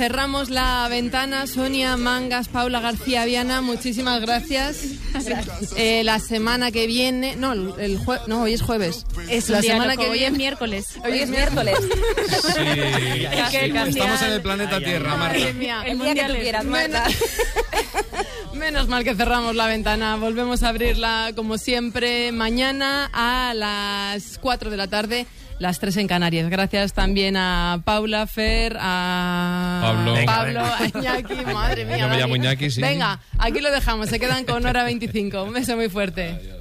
cerramos la ventana. Sonia Mangas, Paula García Viana, muchísimas gracias. La semana que viene, hoy es jueves. Es la semana que hoy viene es miércoles. Hoy es miércoles. Sí, estamos en el planeta Tierra, Marta. Madre mía. El día que tú quieras, Marta. Menos mal que cerramos la ventana. Volvemos a abrirla como siempre mañana a las 4 de la tarde, las 3 en Canarias. Gracias también a Paula, Fer, a Pablo, a Iñaki. Madre mía. Yo me llamo Iñaki, sí. Venga, aquí lo dejamos. Se quedan con Hora 25. Un beso muy fuerte. Adiós.